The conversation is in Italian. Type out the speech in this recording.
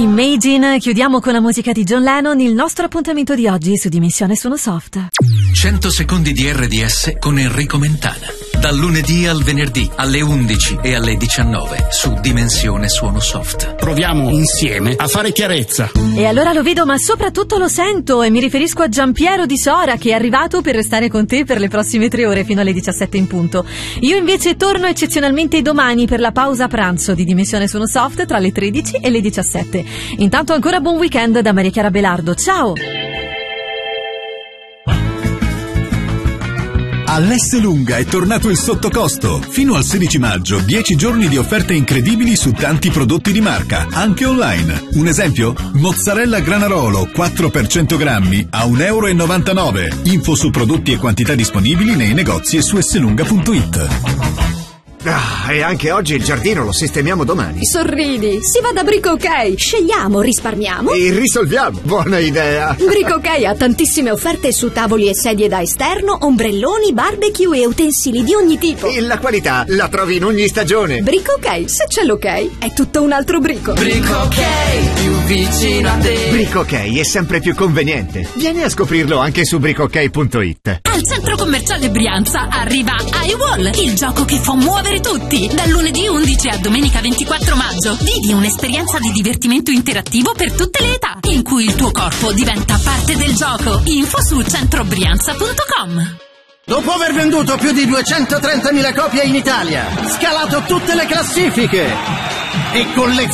Imagine, chiudiamo con la musica di John Lennon il nostro appuntamento di oggi su Dimensione Suono Soft. 100 secondi di RDS con Enrico Mentana. Dal lunedì al venerdì alle 11 e alle 19 su Dimensione Suono Soft. Proviamo insieme a fare chiarezza. E allora lo vedo, ma soprattutto lo sento, e mi riferisco a Giampiero Di Sora, che è arrivato per restare con te per le prossime 3 ore fino alle 17 in punto. Io invece torno eccezionalmente domani per la pausa pranzo di Dimensione Suono Soft tra le 13 e le 17. Intanto ancora buon weekend da Maria Chiara Belardo. Ciao! All'Esselunga è tornato il sottocosto. Fino al 16 maggio, 10 giorni di offerte incredibili su tanti prodotti di marca, anche online. Un esempio? Mozzarella Granarolo 4 per 100 grammi a €1,99 €. Info su prodotti e quantità disponibili nei negozi e su esselunga.it. E anche oggi il giardino lo sistemiamo domani. Sorridi, si va da Brico OK. Scegliamo, risparmiamo E risolviamo. Buona idea. Brico OK ha tantissime offerte su tavoli e sedie da esterno, ombrelloni, barbecue e utensili di ogni tipo. E la qualità la trovi in ogni stagione. Brico OK, se c'è l'ok, è tutto un altro brico. Brico OK, più vicino a te. Brico OK è sempre più conveniente. Vieni a scoprirlo anche su bricook.it. Al centro commerciale Brianza arriva iWall, il gioco che fa muovere tutti. Dal lunedì 11 a domenica 24 maggio vivi un'esperienza di divertimento interattivo per tutte le età, in cui il tuo corpo diventa parte del gioco. Info su centrobrianza.com. Dopo aver venduto più di 230.000 copie in Italia, scalato tutte le classifiche e